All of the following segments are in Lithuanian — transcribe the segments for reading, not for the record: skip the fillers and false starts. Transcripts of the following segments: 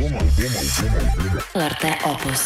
LRT Opus.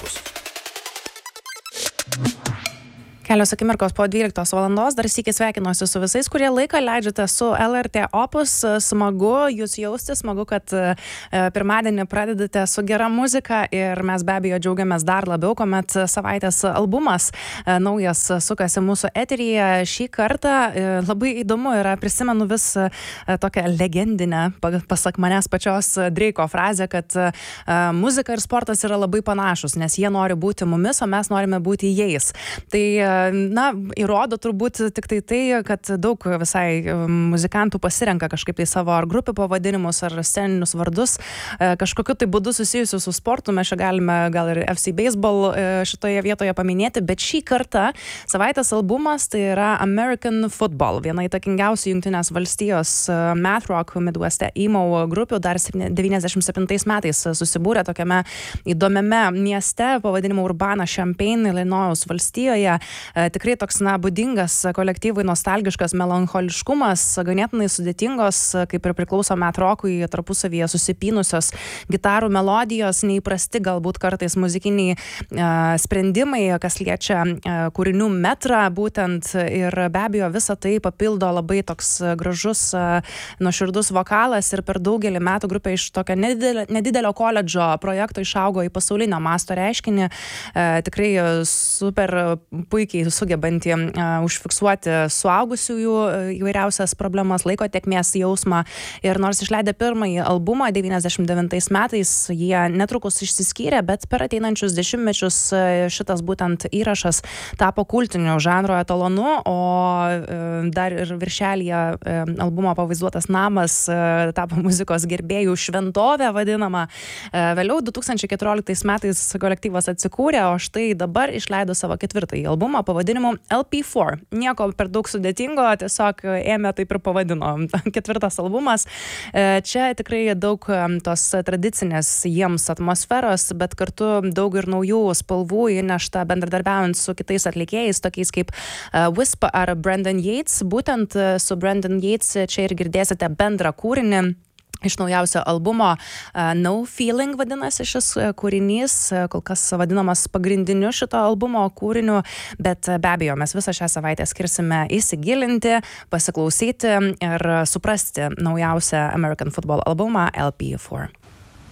Kelios akimirkos po 12 valandos dar sykį sveikinuosi su visais, kurie laiką leidžiate su LRT Opus. Smagu jūs jausti, smagu, kad pirmadienį pradedate su gera muzika ir mes be abejo džiaugiamės dar labiau, kuomet savaitės albumas naujas sukasi mūsų eteryje. Šį kartą labai įdomu yra, prisimenu vis tokią legendinę, pasak manęs pačios, Dreiko frazę, kad muzika ir sportas yra labai panašus, nes jie nori būti mumis, o mes norime būti jais. Tai įrodo turbūt tik tai, kad daug visai muzikantų pasirenka kažkaip tai savo ar grupių pavadinimus, ar sceninius vardus, kažkokiu tai būdu susijusiu su sportu. Mes čia galime gal ir FC Baseball šitoje vietoje paminėti, bet šį kartą savaitės albumas tai yra American Football, viena įtakingiausių Jungtinės valstijos math rock Midweste emo grupių, dar 97 metais susibūrė tokiame įdomiame mieste pavadinimu Urbana-Champaign, Illinois valstijoje. Tikrai toks būdingas kolektyvui nostalgiškas melancholiškumas, ganėtinai sudėtingos, kaip ir priklauso math rockui, tarpusavyje susipynusios gitarų melodijos, neįprasti galbūt kartais muzikiniai sprendimai, kas liečia kūrinių metrą būtent, ir be abejo visą tai papildo labai toks gražus, nuoširdus vokalas, ir per daugelį metų grupė iš tokio nedidelio koledžo projekto išaugo į pasaulinio masto reiškinį, tikrai super puikiai sugebantį užfiksuoti suaugusiųjų įvairiausias problemas, laiko tėkmės jausmą. Ir nors išleidę pirmąjį albumą 99 metais, jie netrukus išsiskyrė, bet per ateinančius dešimtmečius šitas būtent įrašas tapo kultiniu žanro etalonu, o dar ir viršelyje albumo pavaizduotas namas tapo muzikos gerbėjų šventovė vadinama. Vėliau 2014 metais kolektyvas atsikūrė, o štai dabar išleido savo ketvirtąjį albumą pavadinimu LP4. Nieko per daug sudėtingo, tiesiog ėmė taip ir pavadino. Ketvirtas albumas. Čia tikrai daug tos tradicinės jiems atmosferos, bet kartu daug ir naujų spalvų įnešta bendradarbiaujant su kitais atlikėjais, tokiais kaip Wisp ar Brandon Yates. Būtent su Brandon Yates čia ir girdėsite bendrą kūrinį. Iš naujausio albumo No Feeling vadinasi šis kūrinys, kol kas vadinamas pagrindiniu šito albumo kūriniu, bet be abejo mes visą šią savaitę skirsime įsigilinti, pasiklausyti ir suprasti naujausią American Football albumą LP4.